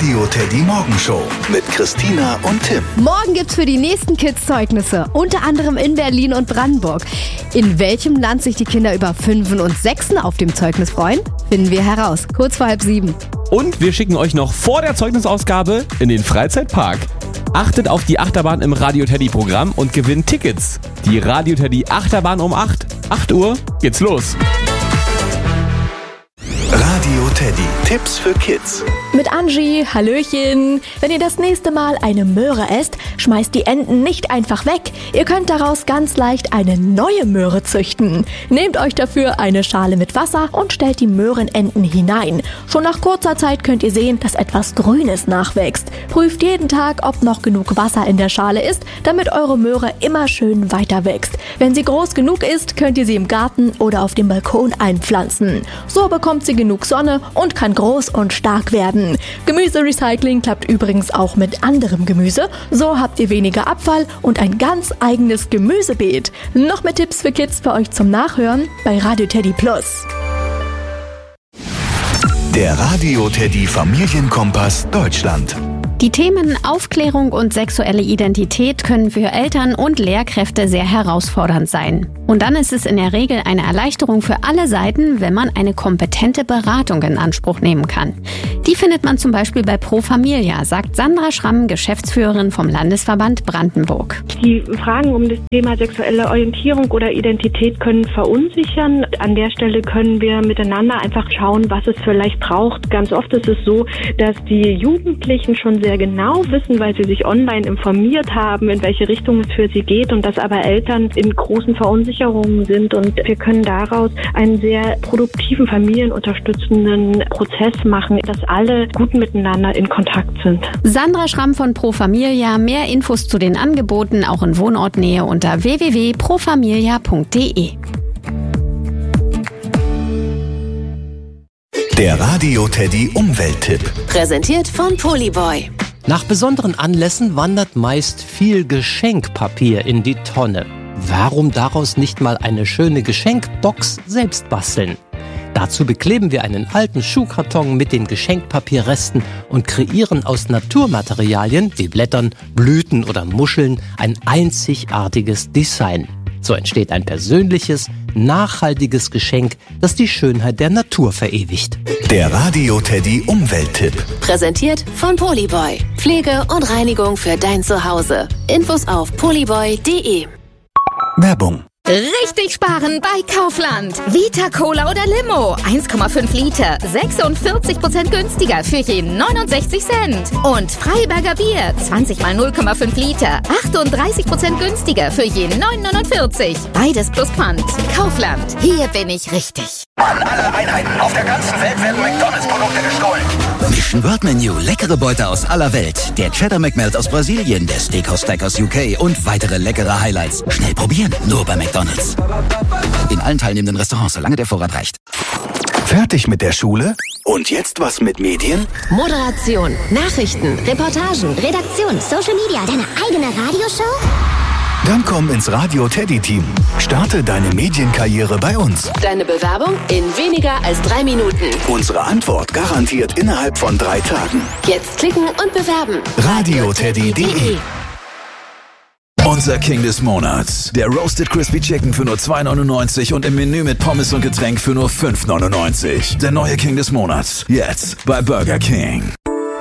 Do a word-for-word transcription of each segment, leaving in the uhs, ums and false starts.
Radio Teddy Morgenshow mit Christina und Tim. Morgen gibt's für die nächsten Kids Zeugnisse, unter anderem in Berlin und Brandenburg. In welchem Land sich die Kinder über Fünfen und Sechsen auf dem Zeugnis freuen, finden wir heraus. Kurz vor halb sieben. Und wir schicken euch noch vor der Zeugnisausgabe in den Freizeitpark. Achtet auf die Achterbahn im Radio Teddy Programm und gewinnt Tickets. Die Radio Teddy Achterbahn um acht. acht Uhr geht's los. Radio Teddy. Tipps für Kids. Mit Angie, Hallöchen. Wenn ihr das nächste Mal eine Möhre esst, schmeißt die Enden nicht einfach weg. Ihr könnt daraus ganz leicht eine neue Möhre züchten. Nehmt euch dafür eine Schale mit Wasser und stellt die Möhrenenden hinein. Schon nach kurzer Zeit könnt ihr sehen, dass etwas Grünes nachwächst. Prüft jeden Tag, ob noch genug Wasser in der Schale ist, damit eure Möhre immer schön weiter wächst. Wenn sie groß genug ist, könnt ihr sie im Garten oder auf dem Balkon einpflanzen. So bekommt sie genug Sonne und kann groß und stark werden. Gemüserecycling klappt übrigens auch mit anderem Gemüse. So habt ihr weniger Abfall und ein ganz eigenes Gemüsebeet. Noch mehr Tipps für Kids für euch zum Nachhören bei Radio Teddy Plus. Der Radio Teddy Familienkompass Deutschland. Die Themen Aufklärung und sexuelle Identität können für Eltern und Lehrkräfte sehr herausfordernd sein. Und dann ist es in der Regel eine Erleichterung für alle Seiten, wenn man eine kompetente Beratung in Anspruch nehmen kann. Die findet man zum Beispiel bei Pro Familia, sagt Sandra Schramm, Geschäftsführerin vom Landesverband Brandenburg. Die Fragen um das Thema sexuelle Orientierung oder Identität können verunsichern. An der Stelle können wir miteinander einfach schauen, was es vielleicht braucht. Ganz oft ist es so, dass die Jugendlichen schon sehr genau wissen, weil sie sich online informiert haben, in welche Richtung es für sie geht und dass aber Eltern in großen Verunsicherungen sind und wir können daraus einen sehr produktiven, familienunterstützenden Prozess machen, dass alle gut miteinander in Kontakt sind. Sandra Schramm von Pro Familia, mehr Infos zu den Angeboten auch in Wohnortnähe unter w w w punkt pro familia punkt d e. Der Radio Teddy Umwelttipp. Präsentiert von Polyboy. Nach besonderen Anlässen wandert meist viel Geschenkpapier in die Tonne. Warum daraus nicht mal eine schöne Geschenkbox selbst basteln? Dazu bekleben wir einen alten Schuhkarton mit den Geschenkpapierresten und kreieren aus Naturmaterialien wie Blättern, Blüten oder Muscheln ein einzigartiges Design. So entsteht ein persönliches, nachhaltiges Geschenk, das die Schönheit der Natur verewigt. Der Radio Teddy Umwelttipp. Präsentiert von Polyboy. Pflege und Reinigung für dein Zuhause. Infos auf polyboy punkt d e. Werbung. Richtig sparen bei Kaufland. Vita Cola oder Limo. eins Komma fünf Liter. sechsundvierzig Prozent günstiger für je neunundsechzig Cent. Und Freiberger Bier. zwanzig mal null Komma fünf Liter. achtunddreißig Prozent günstiger für je neun neunundvierzig. Beides plus Pfand. Kaufland. Hier bin ich richtig. An alle Einheiten auf der ganzen Welt werden McDonalds-Produkte gestohlen. Mission Word Menu. Leckere Beute aus aller Welt. Der Cheddar McMelt aus Brasilien, der Steakhouse Stack aus U K und weitere leckere Highlights. Schnell probieren. Nur bei McDonalds. In allen teilnehmenden Restaurants, solange der Vorrat reicht. Fertig mit der Schule? Und jetzt was mit Medien? Moderation, Nachrichten, Reportagen, Redaktion, Social Media, deine eigene Radioshow? Dann komm ins Radio Teddy Team. Starte deine Medienkarriere bei uns. Deine Bewerbung in weniger als drei Minuten. Unsere Antwort garantiert innerhalb von drei Tagen. Jetzt klicken und bewerben. Radio Teddy punkt d e. Unser King des Monats. Der Roasted Crispy Chicken für nur zwei neunundneunzig und im Menü mit Pommes und Getränk für nur fünf neunundneunzig. Der neue King des Monats. Jetzt bei Burger King.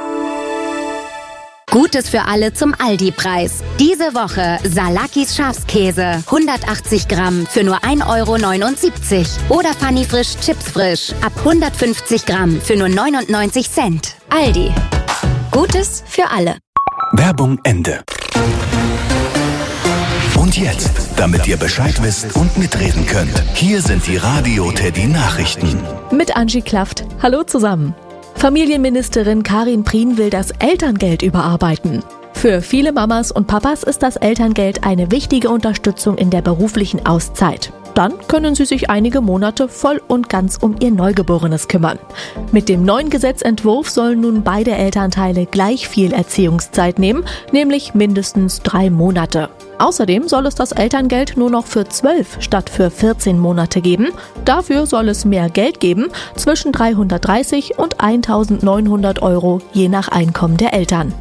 Gutes für alle zum Aldi-Preis. Diese Woche Salakis Schafskäse, hundertachtzig Gramm für nur ein Euro neunundsiebzig. Oder Funny Frisch Chips Frisch ab hundertfünfzig Gramm für nur neunundneunzig Cent. Aldi. Gutes für alle. Werbung Ende. Und jetzt, damit ihr Bescheid wisst und mitreden könnt, hier sind die Radio Teddy Nachrichten. Mit Angie Klaft. Hallo zusammen. Familienministerin Karin Prien will das Elterngeld überarbeiten. Für viele Mamas und Papas ist das Elterngeld eine wichtige Unterstützung in der beruflichen Auszeit. Dann können sie sich einige Monate voll und ganz um ihr Neugeborenes kümmern. Mit dem neuen Gesetzentwurf sollen nun beide Elternteile gleich viel Erziehungszeit nehmen, nämlich mindestens drei Monate. Außerdem soll es das Elterngeld nur noch für zwölf statt für vierzehn Monate geben. Dafür soll es mehr Geld geben, zwischen dreihundertdreißig und eintausendneunhundert Euro je nach Einkommen der Eltern.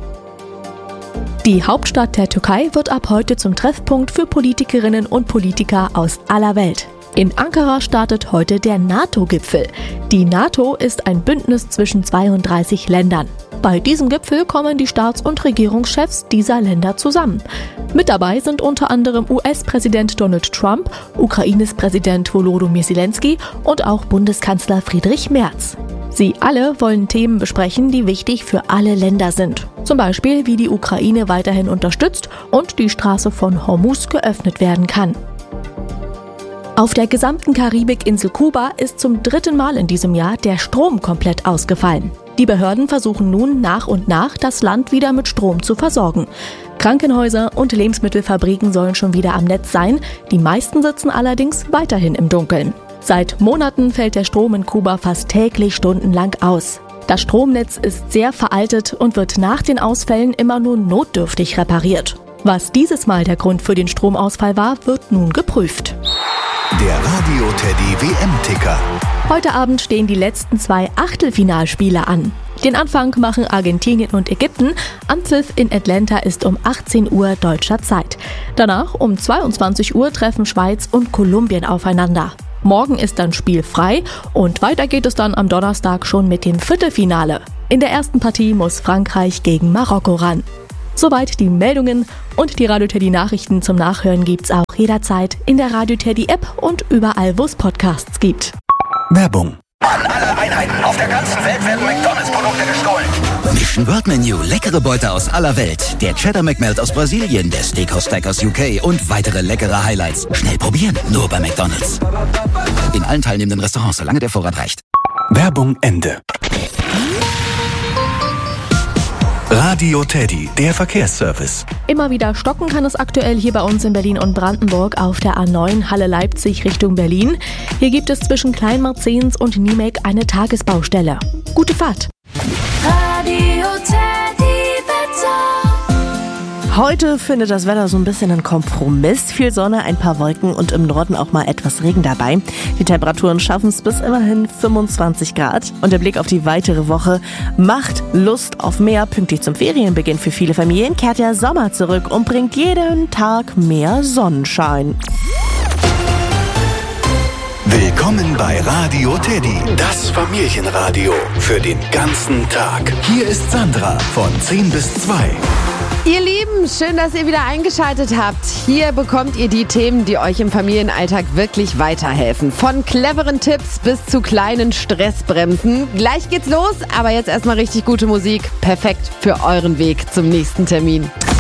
Die Hauptstadt der Türkei wird ab heute zum Treffpunkt für Politikerinnen und Politiker aus aller Welt. In Ankara startet heute der NATO-Gipfel. Die NATO ist ein Bündnis zwischen zweiunddreißig Ländern. Bei diesem Gipfel kommen die Staats- und Regierungschefs dieser Länder zusammen. Mit dabei sind unter anderem U S-Präsident Donald Trump, Ukraines Präsident Volodymyr Zelensky und auch Bundeskanzler Friedrich Merz. Sie alle wollen Themen besprechen, die wichtig für alle Länder sind. Zum Beispiel, wie die Ukraine weiterhin unterstützt und die Straße von Hormuz geöffnet werden kann. Auf der gesamten Karibikinsel Kuba ist zum dritten Mal in diesem Jahr der Strom komplett ausgefallen. Die Behörden versuchen nun nach und nach, das Land wieder mit Strom zu versorgen. Krankenhäuser und Lebensmittelfabriken sollen schon wieder am Netz sein, die meisten sitzen allerdings weiterhin im Dunkeln. Seit Monaten fällt der Strom in Kuba fast täglich stundenlang aus. Das Stromnetz ist sehr veraltet und wird nach den Ausfällen immer nur notdürftig repariert. Was dieses Mal der Grund für den Stromausfall war, wird nun geprüft. Der Radio Teddy W M-Ticker. Heute Abend stehen die letzten zwei Achtelfinalspiele an. Den Anfang machen Argentinien und Ägypten. Anpfiff in Atlanta ist um achtzehn Uhr deutscher Zeit. Danach um zweiundzwanzig Uhr treffen Schweiz und Kolumbien aufeinander. Morgen ist dann spielfrei und weiter geht es dann am Donnerstag schon mit dem Viertelfinale. In der ersten Partie muss Frankreich gegen Marokko ran. Soweit die Meldungen und die Radio Teddy Nachrichten zum Nachhören gibt's auch jederzeit in der Radio Teddy App und überall, wo es Podcasts gibt. Werbung. An alle Einheiten auf der ganzen Welt werden McDonalds-Produkte gestohlen. Mission World Menu, leckere Beute aus aller Welt. Der Cheddar McMelt aus Brasilien, der Steakhouse Steak aus U K und weitere leckere Highlights. Schnell probieren, nur bei McDonalds. In allen teilnehmenden Restaurants, solange der Vorrat reicht. Werbung Ende. Radio Teddy, der Verkehrsservice. Immer wieder stocken kann es aktuell hier bei uns in Berlin und Brandenburg auf der A neun Halle Leipzig Richtung Berlin. Hier gibt es zwischen Kleinmarzens und Niemek eine Tagesbaustelle. Gute Fahrt! Radio Teddy Wetter. Heute findet das Wetter so ein bisschen einen Kompromiss. Viel Sonne, ein paar Wolken und im Norden auch mal etwas Regen dabei. Die Temperaturen schaffen es bis immerhin fünfundzwanzig Grad. Und der Blick auf die weitere Woche macht Lust auf mehr. Pünktlich zum Ferienbeginn für viele Familien kehrt der Sommer zurück und bringt jeden Tag mehr Sonnenschein. Willkommen bei Radio Teddy, das Familienradio für den ganzen Tag. Hier ist Sandra von zehn bis zwei. Ihr Lieben, schön, dass ihr wieder eingeschaltet habt. Hier bekommt ihr die Themen, die euch im Familienalltag wirklich weiterhelfen. Von cleveren Tipps bis zu kleinen Stressbremsen. Gleich geht's los, aber jetzt erstmal richtig gute Musik. Perfekt für euren Weg zum nächsten Termin.